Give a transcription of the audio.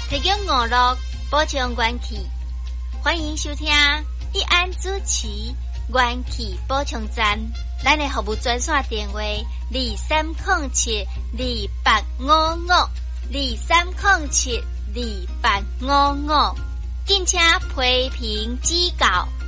提供娱乐，补充元气。欢迎收听一安主持元气补充站。咱的服务专线电话23072855，23072855，敬请批评指教。